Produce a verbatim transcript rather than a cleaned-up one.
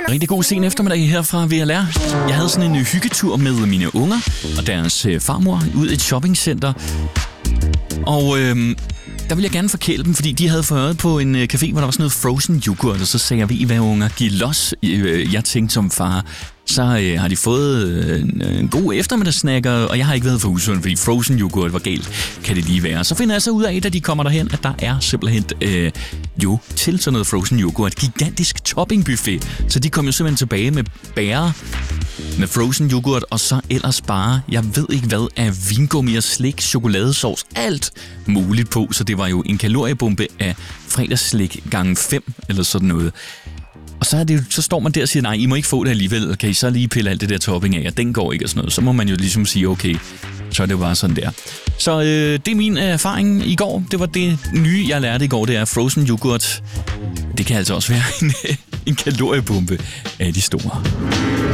Rigtig god sen eftermiddag her fra V L R. Jeg havde sådan en hyggetur med mine unger og deres farmor ud i et shoppingcenter. Og øhm, der ville jeg gerne forkæle dem, fordi de havde fået øjet på en café, hvor der var sådan noget frozen yoghurt. Og så sagde jeg, ved I hvad unger, giv los. Jeg tænkte som far, så øh, har de fået øh, en, en god eftermiddagssnack, og jeg har ikke været for usund, fordi frozen yoghurt var galt, kan det lige være. Så finder jeg så ud af, da de kommer derhen, at der er simpelthen øh, jo til sådan noget frozen yoghurt, gigantisk toppingbuffet. Så de kom jo simpelthen tilbage med bære, med frozen yoghurt, og så ellers bare, jeg ved ikke hvad, af vingummi og slik, chokoladesauce, alt muligt på. Så det var jo en kaloriebombe af fredagsslik gange fem, eller sådan noget. Og så, er det, så står man der og siger, nej, I må ikke få det alligevel. Kan I så lige pille alt det der topping af, og den går ikke og sådan noget. Så må man jo ligesom sige, okay, så er det jo bare sådan der. Så øh, det er min erfaring i går. Det var det nye, jeg lærte i går, det er frozen yoghurt. Det kan altså også være en, en kaloriebombe af de store.